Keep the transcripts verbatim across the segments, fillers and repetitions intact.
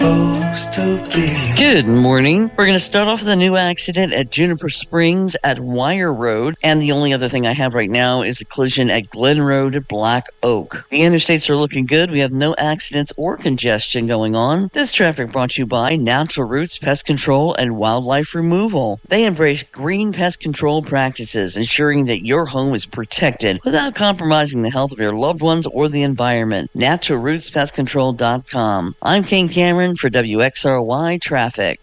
supposed to be. Good morning. We're going to start off with a new accident at Juniper Springs at Wire Road. And the only other thing I have right now is a collision at Glen Road at Black Oak. The interstates are looking good. We have no accidents or congestion going on. This traffic brought to you by Natural Roots Pest Control and Wildlife Removal. They embrace green pest control practices, ensuring that your home is protected without compromising the health of your loved ones or the environment. natural roots pest control dot com. I'm Kane Cameron for W X R Y Traffic.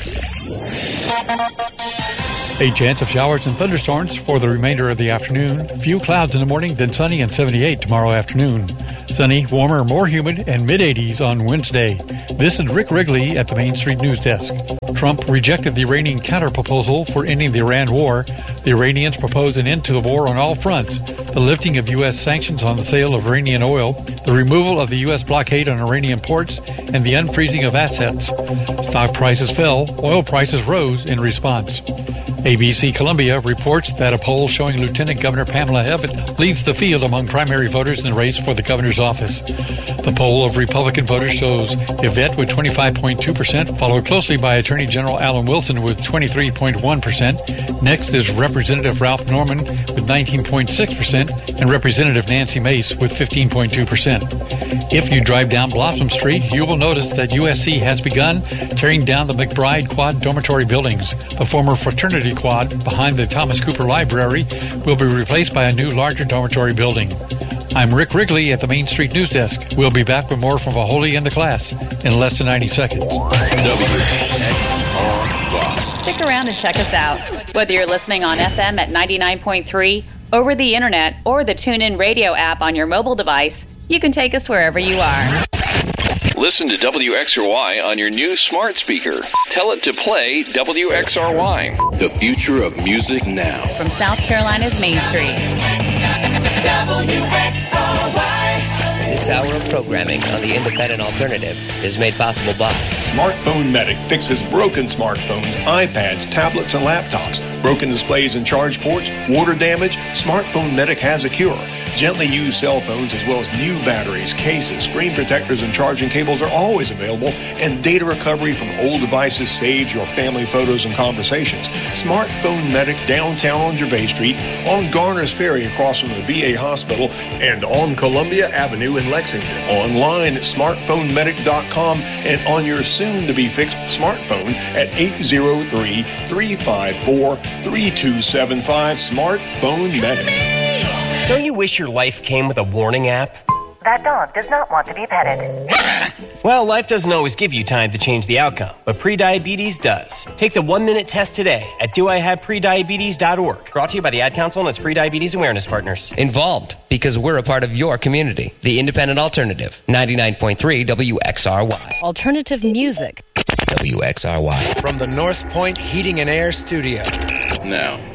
A chance of showers and thunderstorms for the remainder of the afternoon. Few clouds in the morning, then sunny and seventy-eight tomorrow afternoon. Sunny, warmer, more humid, and mid-eighties on Wednesday. This is Rick Wrigley at the Main Street News Desk. Trump rejected the Iranian counter-proposal for ending the Iran war. The Iranians propose an end to the war on all fronts. The lifting of U S sanctions on the sale of Iranian oil, the removal of the U S blockade on Iranian ports, and the unfreezing of assets. Stock prices fell, oil prices rose in response. A B C Columbia reports that a poll showing Lieutenant Governor Pamela Evette leads the field among primary voters in the race for the governor's office. The poll of Republican voters shows Evette with twenty-five point two percent, followed closely by Attorney General Alan Wilson with twenty-three point one percent. Next is Representative Ralph Norman with nineteen point six percent and Representative Nancy Mace with fifteen point two percent. If you drive down Blossom Street, you will notice that U S C has begun tearing down the McBride Quad dormitory buildings. The former fraternity quad behind the Thomas Cooper Library will be replaced by a new, larger dormitory building. I'm Rick Wrigley at the Main Street News Desk. We'll be back with more from Vaholi and the class in less than ninety seconds. Stick around and check us out. Whether you're listening on F M at ninety-nine point three, over the internet, or the TuneIn Radio app on your mobile device, you can take us wherever you are. Listen to W X R Y on your new smart speaker. Tell it to play W X R Y. The future of music now. From South Carolina's Main Street. W X R Y. This hour of programming on the Independent Alternative is made possible by Smartphone Medic fixes broken smartphones, iPads, tablets, and laptops. Broken displays and charge ports, water damage, Smartphone Medic has a cure. Gently used cell phones as well as new batteries, cases, screen protectors, and charging cables are always available, and data recovery from old devices saves your family photos and conversations. Smartphone Medic downtown on Gervais Street, on Garner's Ferry across from the V A hospital, and on Columbia Avenue in Lexington. Online at smartphone medic dot com and on your soon-to-be-fixed smartphone at eight zero three, three five four, three two seven five. Smartphone Medic. Don't you wish your life came with a warning app? That dog does not want to be petted. Well, life doesn't always give you time to change the outcome, but prediabetes does. Take the one-minute test today at do I have prediabetes dot org. Brought to you by the Ad Council and its Prediabetes Awareness Partners. Involved because we're a part of your community. The Independent Alternative, ninety-nine point three W X R Y. Alternative music. W X R Y. From the North Point Heating and Air Studio. Now,